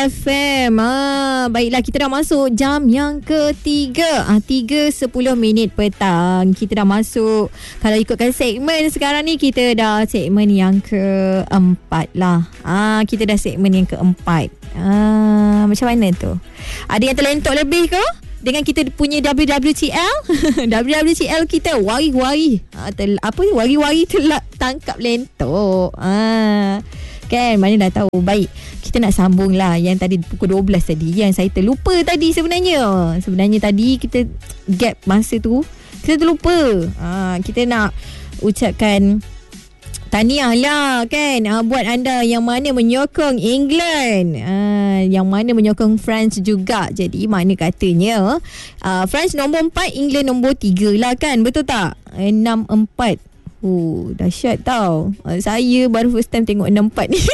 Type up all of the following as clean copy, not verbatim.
FM. Baiklah, kita dah masuk jam yang ketiga. 3:10 petang. Kita dah masuk. Kalau ikutkan segmen sekarang ni, kita dah segmen yang keempat lah. Kita dah segmen yang keempat. Macam mana tu? Ada yang terlentok lebih ke? Dengan kita punya WWTL. WWTL kita wari-wari. Wari-wari telah tangkap lentok. Kan, mana dah tahu. Baik, kita nak sambung lah yang tadi pukul 12 tadi, yang saya terlupa tadi sebenarnya. Sebenarnya tadi kita gap masa tu, kita terlupa. Kita nak ucapkan tahniah lah kan, buat anda yang mana menyokong England, yang mana menyokong France juga. Jadi mana katanya France nombor 4, England nombor 3 lah kan, betul tak? 6-4. Dahsyat tau. Saya baru first time tengok 6-4 ni.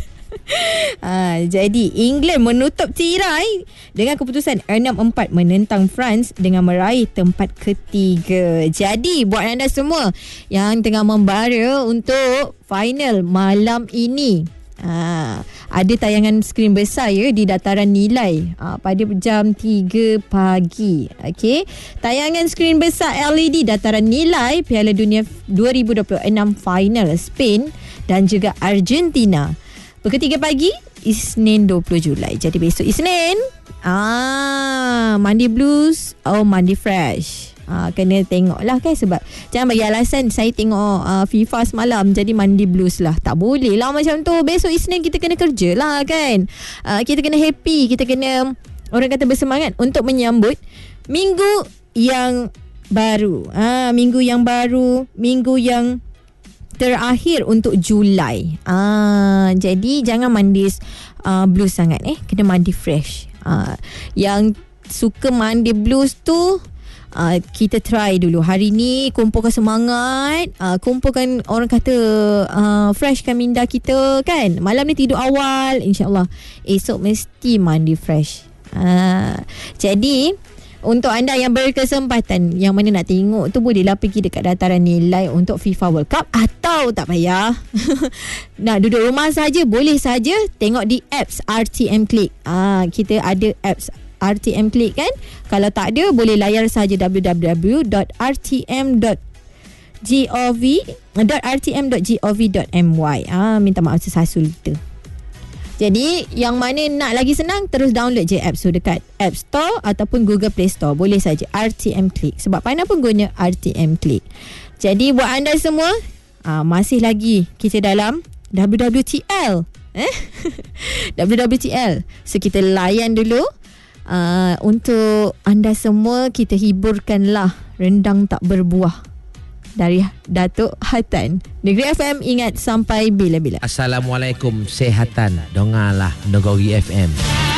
Jadi England menutup tirai dengan keputusan 6-4 menentang France dengan meraih tempat ketiga. Jadi buat anda semua yang tengah membara untuk final malam ini, ada tayangan skrin besar di dataran nilai pada jam 3 pagi. Okey, tayangan skrin besar LED dataran nilai Piala Dunia 2026 final Spain dan juga Argentina. Pukul 3 pagi Isnin 20 Julai. Jadi besok Isnin, Monday Blues Monday Fresh. Kena tengok lah kan, sebab jangan bagi alasan saya tengok FIFA semalam jadi Monday Blues lah. Tak boleh lah macam tu. Besok Isnin kita kena kerja lah kan. Kita kena happy, kita kena, orang kata, bersemangat untuk menyambut minggu yang baru. Minggu yang baru, minggu yang terakhir untuk Julai. Jadi jangan Mondays blues sangat, kena Monday fresh. Yang suka Monday blues tu, kita try dulu hari ni, kumpulkan semangat, kumpulkan, orang kata, freshkan minda kita kan. Malam ni tidur awal, insyaAllah esok mesti Monday fresh. Jadi untuk anda yang berkesempatan, yang mana nak tengok tu, bolehlah pergi dekat dataran nilai untuk FIFA World Cup, atau tak payah nak duduk rumah saja, boleh saja tengok di apps RTM Click. Kita ada apps RTM Click kan. Kalau tak ada, boleh layar saja www.rtm.gov.my. Minta maaf sesasul kita. Jadi yang mana nak lagi senang, terus download je apps tu dekat App Store ataupun Google Play Store. Boleh saja RTM Click, sebab mana pun guna RTM Click. Jadi buat anda semua, masih lagi kita dalam WWTL. WWTL. So kita layan dulu. Untuk anda semua, kita hiburkanlah rendang tak berbuah dari Datuk Hatan. Negeri FM, ingat sampai bila-bila. Assalamualaikum, sehatan. Dengarlah Negeri FM.